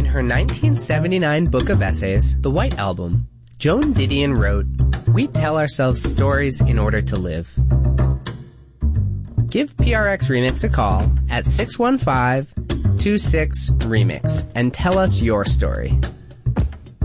In her 1979 book of essays, The White Album, Joan Didion wrote, "We tell ourselves stories in order to live." Give PRX Remix a call at 615-26-REMIX and tell us your story.